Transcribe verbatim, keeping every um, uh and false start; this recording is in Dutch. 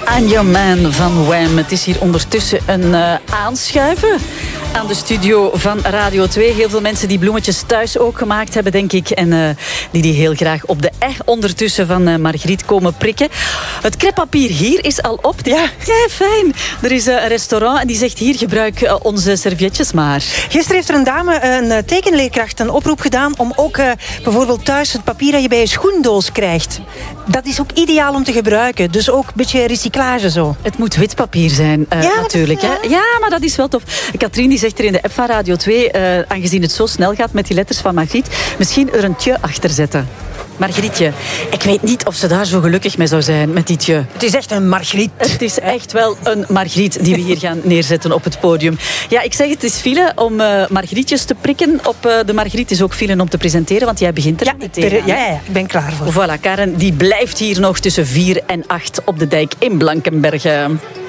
I'm Your Man van Wham. Het is hier ondertussen een uh, aanschuiven aan de studio van Radio twee. Heel veel mensen die bloemetjes thuis ook gemaakt hebben, denk ik. En uh, die die heel graag op de e ondertussen van uh, Margriet komen prikken. Het crêpepapier hier is al op. Ja, ja fijn. Er is uh, een restaurant en die zegt hier, gebruik uh, onze servietjes maar. Gisteren heeft er een dame, een tekenleerkracht, een oproep gedaan om ook uh, bijvoorbeeld thuis het papier dat je bij je schoendoos krijgt. Dat is ook ideaal om te gebruiken. Dus ook een beetje recyclage zo. Het moet wit papier zijn, uh, ja, natuurlijk. Dat, ja. Hè? Ja, maar dat is wel tof. Katrien die zegt er in de app van Radio twee, uh, aangezien het zo snel gaat met die letters van Margriet, misschien er een tje achter zetten. Margrietje, ik weet niet of ze daar zo gelukkig mee zou zijn met die tje. Het is echt een Margriet. Het is echt wel een Margriet die we hier gaan neerzetten op het podium. Ja, ik zeg het is file om uh, Margrietjes te prikken. Op uh, de Margriet is ook file om te presenteren, want jij begint er ja, meteen per, aan. Ja, ja, ik ben klaar voor. Voilà, Karen die blijft hier nog tussen vier en acht op de dijk in Blankenberge.